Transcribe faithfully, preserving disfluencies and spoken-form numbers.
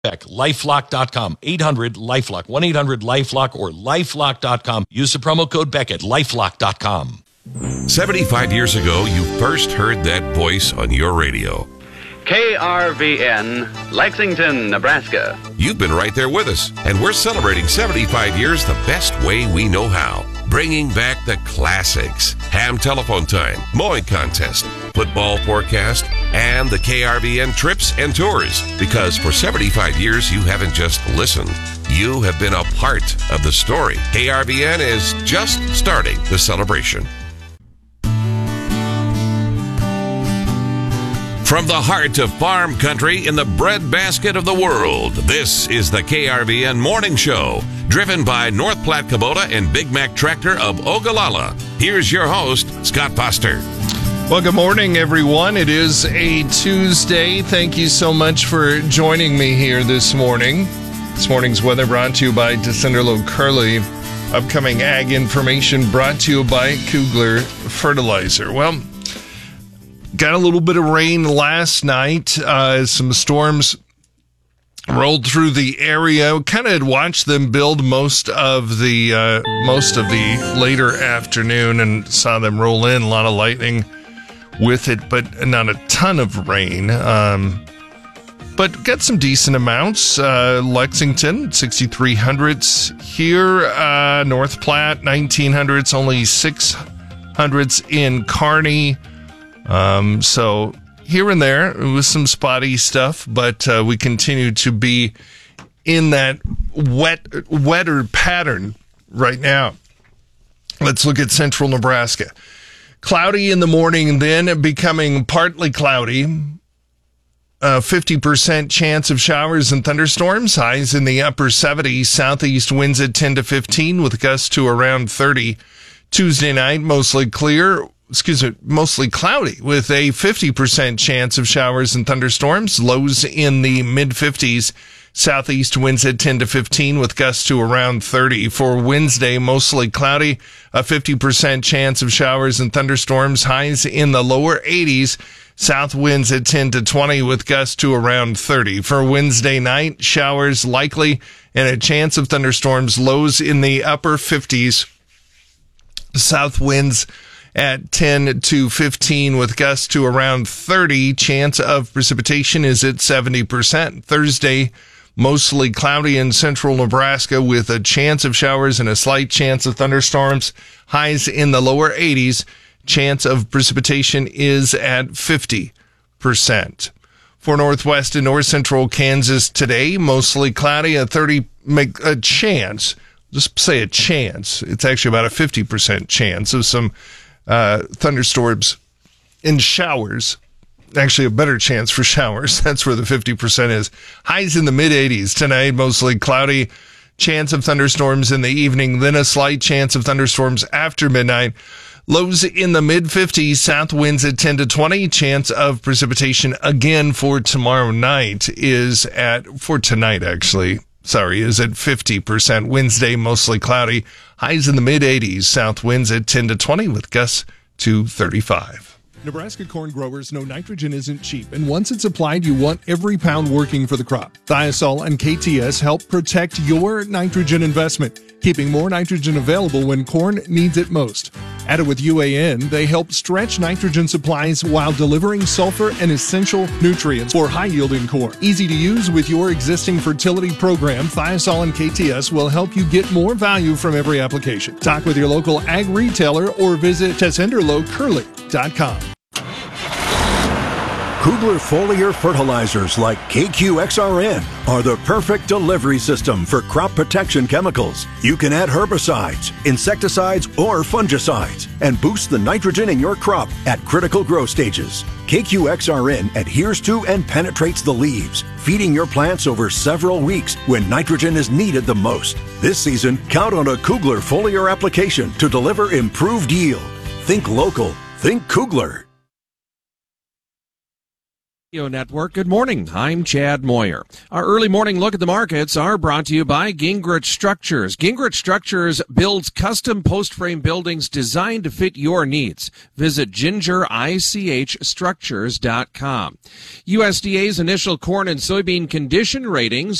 Beck, lifelock dot com, eight hundred lifelock, one eight hundred lifelock or lifelock dot com. Use the promo code Beck at lifelock dot com. seventy-five years ago, you first heard that voice on your radio. K R V N, Lexington, Nebraska. You've been right there with us, and we're celebrating seventy-five years the best way we know how. Bringing back the classics. Ham telephone time, mowing contest, football forecast, and the K R V N trips and tours. Because for seventy-five years, you haven't just listened. You have been a part of the story. K R V N is just starting the celebration. From the heart of farm country in the breadbasket of the world, this is the K R V N Morning Show, driven by North Platte Kubota and Big Mac Tractor of Ogallala. Here's your host, Scott Foster. Well, good morning, everyone. It is a Tuesday. Thank you so much for joining me here this morning. This morning's weather brought to you by Descenderlo Curley. Upcoming ag information brought to you by Kugler Fertilizer. Well, got a little bit of rain last night. Uh, some storms rolled through the area. Kind of had watched them build most of the uh, most of the later afternoon and saw them roll in. A lot of lightning with it, but not a ton of rain. Um, but got some decent amounts. Uh, Lexington, sixty-three hundredths here. Uh, North Platte, nineteen hundredths. Only six hundredths in Kearney. Um, so here and there with some spotty stuff, but uh, we continue to be in that wet, wetter pattern right now. Let's look at central Nebraska. Cloudy in the morning, then becoming partly cloudy. Uh, fifty percent chance of showers and thunderstorms. Highs in the upper seventies. Southeast winds at ten to fifteen with gusts to around thirty. Tuesday night, mostly clear. Excuse me, mostly cloudy with a fifty percent chance of showers and thunderstorms. Lows in the mid-fifties. Southeast winds at ten to fifteen with gusts to around thirty. For Wednesday, mostly cloudy, a fifty percent chance of showers and thunderstorms. Highs in the lower eighties. South winds at ten to twenty with gusts to around thirty. For Wednesday night, showers likely and a chance of thunderstorms. Lows in the upper fifties. South winds at ten to fifteen with gusts to around thirty. Chance of precipitation is at seventy percent. Thursday, mostly cloudy in central Nebraska with a chance of showers and a slight chance of thunderstorms. Highs in the lower eighties. Chance of precipitation is at fifty percent. For northwest and north central Kansas today, mostly cloudy, a thirty make a chance. Just say a chance. It's actually about a fifty percent chance of some Uh, thunderstorms and showers. Actually, a better chance for showers. That's where the fifty percent is. Highs in the mid-eighties tonight, mostly cloudy. Chance of thunderstorms in the evening, then a slight chance of thunderstorms after midnight. Lows in the mid-fifties, south winds at ten to twenty. Chance of precipitation again for tomorrow night is at, for tonight actually, sorry, is at fifty percent. Wednesday, mostly cloudy. Highs in the mid-eighties. South winds at ten to twenty with gusts to thirty-five. Nebraska corn growers know nitrogen isn't cheap, and once it's applied, you want every pound working for the crop. Thiosol and K T S help protect your nitrogen investment, keeping more nitrogen available when corn needs it most. Added with U A N, they help stretch nitrogen supplies while delivering sulfur and essential nutrients for high-yielding corn. Easy to use with your existing fertility program, Thiosol and K T S will help you get more value from every application. Talk with your local ag retailer or visit Descenderlo Curley dot com. Kugler foliar fertilizers like K Q X R N are the perfect delivery system for crop protection chemicals. You can add herbicides, insecticides, or fungicides and boost the nitrogen in your crop at critical growth stages. K Q X R N adheres to and penetrates the leaves, feeding your plants over several weeks when nitrogen is needed the most. This season, count on a Kugler foliar application to deliver improved yield. Think local. Think Kugler. Network. Good morning. I'm Chad Moyer. Our early morning look at the markets are brought to you by Gingrich Structures. Gingrich Structures builds custom post-frame buildings designed to fit your needs. Visit ginger ich structures dot com. U S D A's initial corn and soybean condition ratings